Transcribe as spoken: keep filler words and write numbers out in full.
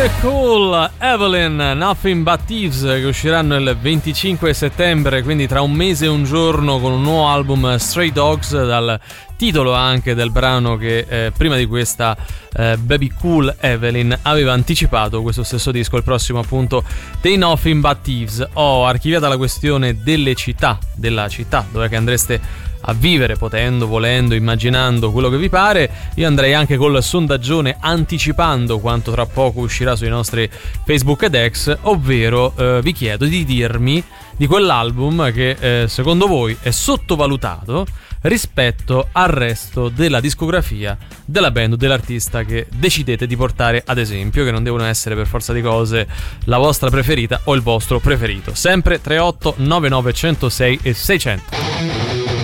Cool, Evelyn, Nothing But Thieves, che usciranno il venticinque settembre, quindi tra un mese e un giorno, con un nuovo album, Stray Dogs, dal titolo anche del brano che eh, prima di questa eh, Baby Cool Evelyn aveva anticipato questo stesso disco, il prossimo appunto dei Nothing But Thieves. Ho archiviata la questione delle città, della città dove che andreste a vivere, potendo, volendo, immaginando, quello che vi pare. Io andrei anche col sondaggione, anticipando quanto tra poco uscirà sui nostri Facebook ed X, ovvero eh, vi chiedo di dirmi di quell'album che eh, secondo voi è sottovalutato rispetto al resto della discografia della band o dell'artista che decidete di portare ad esempio, che non devono essere per forza di cose la vostra preferita o il vostro preferito. Sempre tre otto nove nove zero zero sei e seicento.